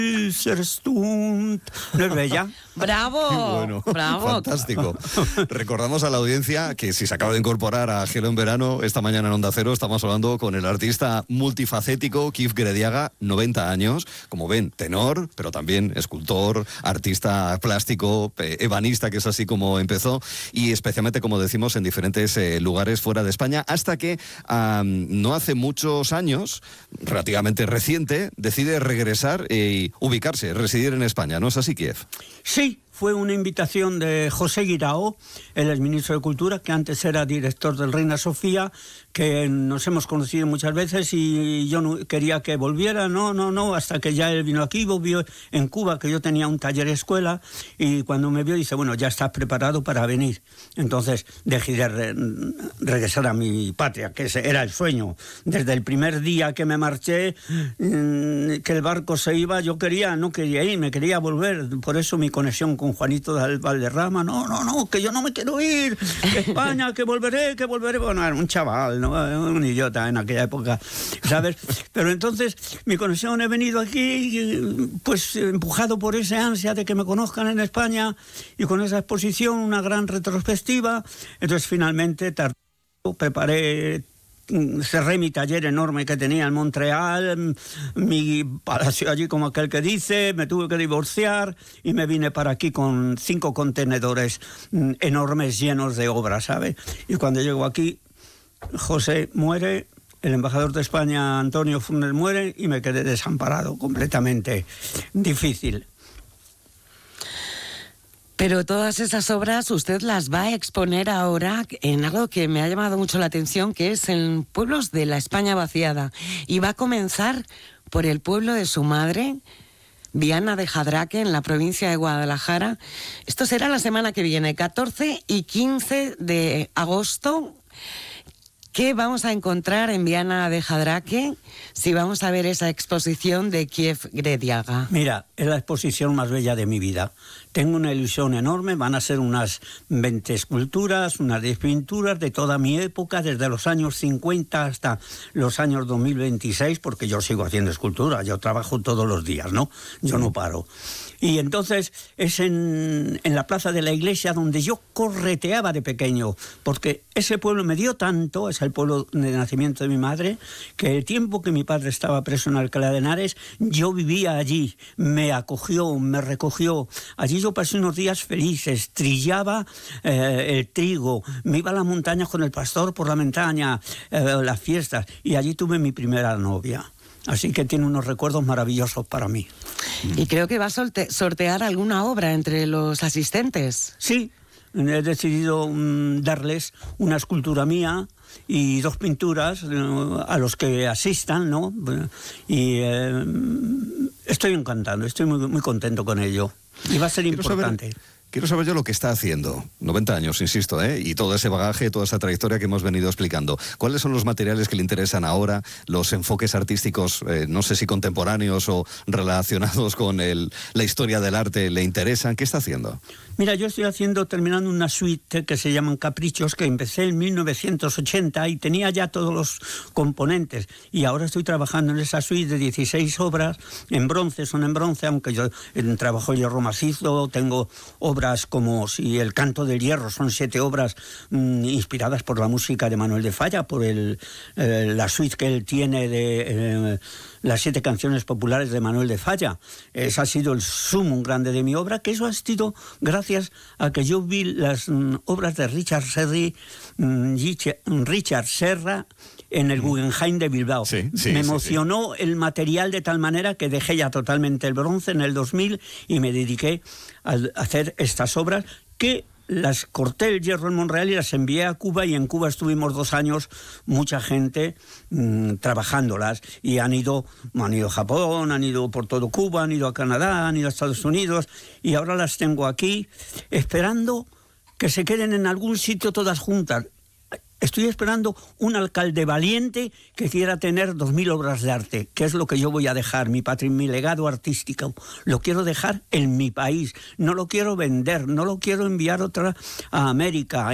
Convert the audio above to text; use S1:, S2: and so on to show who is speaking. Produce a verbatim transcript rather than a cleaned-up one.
S1: ¿No es bella?
S2: ¡Bravo!
S3: Bueno,
S2: ¡Bravo!
S3: Fantástico. Recordamos a la audiencia que si se acaba de incorporar a Gelo en Verano, esta mañana en Onda Cero estamos hablando con el artista multifacético Kif Grediaga, noventa años. Como ven, tenor, pero también escultor, artista plástico, eh, ebanista, que es así como empezó, y especialmente, como decimos, en diferentes eh, lugares fuera de España, hasta que um, no hace muchos años, relativamente reciente, decide regresar y ubicarse, residir en España. ¿No es así, Kif?
S1: Sí, fue una invitación de José Guirao, el exministro de Cultura, que antes era director del Reina Sofía, que nos hemos conocido muchas veces y yo no quería que volviera, no, no, no, hasta que ya él vino aquí, volvió en Cuba, que yo tenía un taller escuela, y cuando me vio dice, bueno, ya estás preparado para venir. Entonces decidí re regresar a mi patria, que ese era el sueño. Desde el primer día que me marché, mmm, que el barco se iba, yo quería, no quería ir, me quería volver. Por eso mi conexión con Juanito de Valderrama, no, no, no, que yo no me quiero ir, que España, que volveré, que volveré. Bueno, era un chaval, ¿no? Un idiota en aquella época, ¿sabes? Pero entonces mi conexión, he venido aquí pues empujado por esa ansia de que me conozcan en España, y con esa exposición, una gran retrospectiva. Entonces finalmente tardé, preparé, cerré mi taller enorme que tenía en Montreal, mi palacio allí, como aquel que dice, me tuve que divorciar y me vine para aquí con cinco contenedores enormes llenos de obras, ¿sabe? Y cuando llego aquí, José muere, el embajador de España, Antonio Funes, muere, y me quedé desamparado, completamente difícil.
S2: Pero todas esas obras usted las va a exponer ahora en algo que me ha llamado mucho la atención, que es en pueblos de la España vaciada. Y va a comenzar por el pueblo de su madre, Viana de Jadraque, en la provincia de Guadalajara. Esto será la semana que viene, catorce y quince de agosto. ¿Qué vamos a encontrar en Viana de Jadraque si vamos a ver esa exposición de Kif Grediaga?
S1: Mira, es la exposición más bella de mi vida. Tengo una ilusión enorme, van a ser unas veinte esculturas, unas diez pinturas de toda mi época, desde los años cincuenta hasta los años dos mil veintiséis, porque yo sigo haciendo escultura, yo trabajo todos los días, ¿no? Yo no paro. Y entonces es en, en la plaza de la iglesia donde yo correteaba de pequeño, porque ese pueblo me dio tanto, es el pueblo de nacimiento de mi madre, que el tiempo que mi padre estaba preso en Alcalá de Henares, yo vivía allí, me acogió, me recogió. Allí yo pasé unos días felices, trillaba eh, el trigo, me iba a las montañas con el pastor por la montaña, eh, las fiestas, y allí tuve mi primera novia. Así que tiene unos recuerdos maravillosos para mí.
S2: Y creo que va a sortear alguna obra entre los asistentes.
S1: Sí, he decidido um, darles una escultura mía y dos pinturas uh, a los que asistan, ¿no? Y eh, estoy encantado, estoy muy, muy contento con ello. Y va a ser
S3: Quiero
S1: importante.
S3: Saber... Quiero saber yo lo que está haciendo. noventa años, insisto, ¿eh? Y todo ese bagaje, toda esa trayectoria que hemos venido explicando. ¿Cuáles son los materiales que le interesan ahora? Los enfoques artísticos, eh, no sé si contemporáneos o relacionados con el, la historia del arte, ¿le interesan? ¿Qué está haciendo?
S1: Mira, yo estoy haciendo, terminando una suite que se llaman Caprichos, que empecé en mil novecientos ochenta y tenía ya todos los componentes. Y ahora estoy trabajando en esa suite de dieciséis obras, en bronce, son en bronce, aunque yo en trabajo hierro macizo, tengo obras como si El Canto del Hierro, son siete obras mmm, inspiradas por la música de Manuel de Falla, por el, eh, la suite que él tiene de eh, las siete canciones populares de Manuel de Falla. Ese ha sido el sumum grande de mi obra, que eso ha sido gracias a que yo vi las mmm, obras de Richard Serra, mmm, Richard Serra en el Guggenheim de Bilbao.
S3: Sí, sí,
S1: me emocionó
S3: sí, sí.
S1: el material de tal manera que dejé ya totalmente el bronce en el dos mil y me dediqué a hacer estas obras que las corté el hierro en Monreal y las envié a Cuba, y en Cuba estuvimos dos años, mucha gente mmm, trabajándolas, y han ido, han ido a Japón, han ido por todo Cuba, han ido a Canadá, han ido a Estados Unidos, y ahora las tengo aquí esperando que se queden en algún sitio todas juntas. Estoy esperando un alcalde valiente que quiera tener dos mil obras de arte, que es lo que yo voy a dejar, mi patrimonio, mi legado artístico. Lo quiero dejar en mi país, no lo quiero vender, no lo quiero enviar otra a América.